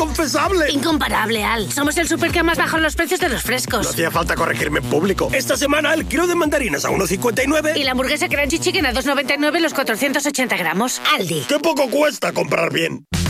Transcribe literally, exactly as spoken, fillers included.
inconfesable. Incomparable, Al. Somos el súper que más baja los precios de los frescos. No hacía falta corregirme en público. Esta semana el kilo de mandarinas a uno cincuenta y nueve. Y la hamburguesa Crunchy Chicken a dos noventa y nueve los cuatrocientos ochenta gramos. Aldi. ¡Qué poco cuesta comprar bien!